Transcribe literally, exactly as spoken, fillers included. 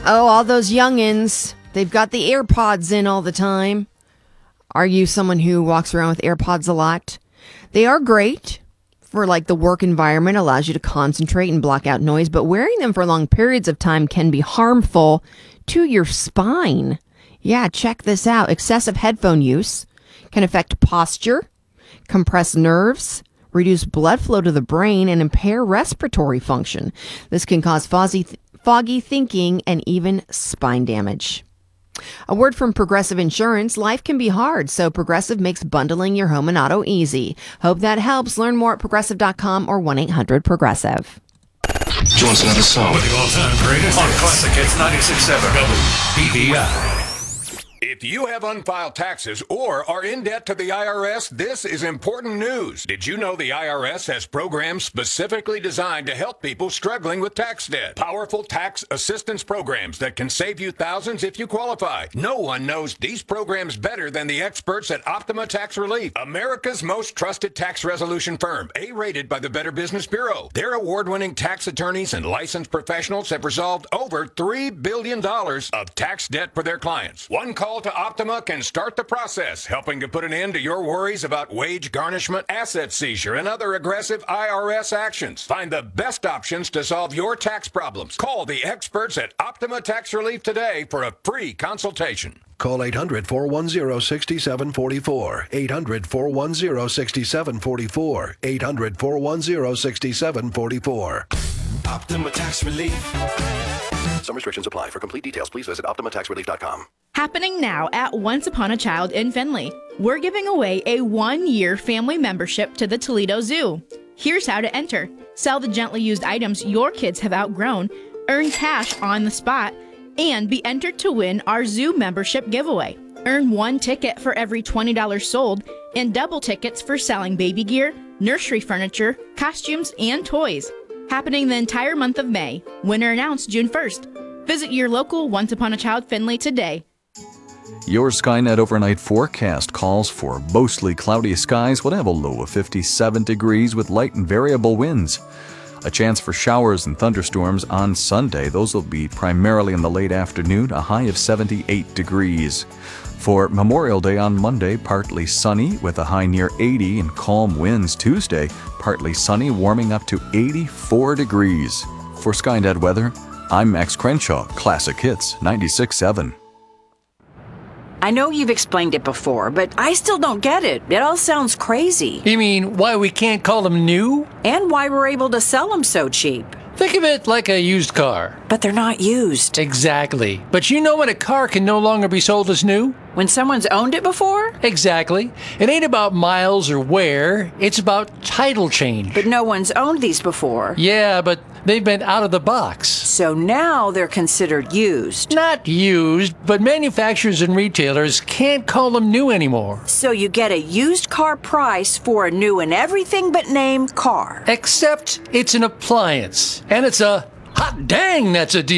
Oh, all those youngins. They've got the AirPods in all the time. Are you someone who walks around with AirPods a lot? They are great for like the work environment, allows you to concentrate and block out noise, but wearing them for long periods of time can be harmful to your spine. Yeah, check this out. Excessive headphone use can affect posture, compress nerves, reduce blood flow to the brain, and impair respiratory function. This can cause foggy, foggy thinking and even spine damage. A word from Progressive Insurance. Life can be hard, so Progressive makes bundling your home and auto easy. Hope that helps. Learn more at progressive dot com or one eight hundred progressive. Join us another song with the all-time greatest on Classic Hits ninety-six point seven W B B I. If you have unfiled taxes or are in debt to the I R S, this is important news. Did you know the I R S has programs specifically designed to help people struggling with tax debt? Powerful tax assistance programs that can save you thousands if you qualify. No one knows these programs better than the experts at Optima Tax Relief, America's most trusted tax resolution firm, A-rated by the Better Business Bureau. Their award-winning tax attorneys and licensed professionals have resolved over three billion dollars of tax debt for their clients. One call to Optima can start the process, helping to put an end to your worries about wage garnishment, asset seizure, and other aggressive I R S actions. Find the best options to solve your tax problems. Call the experts at Optima Tax Relief today for a free consultation. Call eight hundred, four one zero, six seven four four. eight hundred, four one zero, six seven four four. eight hundred, four one zero, six seven four four. Optima Tax Relief. Some restrictions apply. For complete details, please visit optima tax relief dot com. Happening now at Once Upon a Child in Findlay. We're giving away a one-year family membership to the Toledo Zoo. Here's how to enter. Sell the gently used items your kids have outgrown, earn cash on the spot, and be entered to win our zoo membership giveaway. Earn one ticket for every twenty dollars sold and double tickets for selling baby gear, nursery furniture, costumes, and toys. Happening the entire month of May. Winner announced June first. Visit your local Once Upon a Child Findlay today. Your Skynet overnight forecast calls for mostly cloudy skies. We'll have a low of fifty-seven degrees with light and variable winds. A chance for showers and thunderstorms on Sunday. Those will be primarily in the late afternoon, a high of seventy-eight degrees. For Memorial Day on Monday, partly sunny with a high near eighty and calm winds. Tuesday, partly sunny, warming up to eighty-four degrees. For Skynet weather, I'm Max Crenshaw, Classic Hits ninety-six point seven. I know you've explained it before, but I still don't get it. It all sounds crazy. You mean why we can't call them new? And why we're able to sell them so cheap. Think of it like a used car. But they're not used. Exactly. But you know when a car can no longer be sold as new? When someone's owned it before? Exactly. It ain't about miles or wear. It's about title change. But no one's owned these before. Yeah, but they've been out of the box. So now they're considered used. Not used, but manufacturers and retailers can't call them new anymore. So you get a used car price for a new and everything but name car. Except it's an appliance. And it's a hot dang that's a deal.